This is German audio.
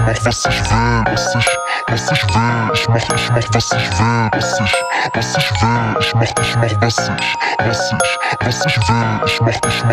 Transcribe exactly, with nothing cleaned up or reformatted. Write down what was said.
mach was ich will, was ich, was ich will. Ich mach, ich mach was ich will, was ich, was ich will. Ich mach, ich mach was ich, was ich, was ich will. Ich mach, ich mach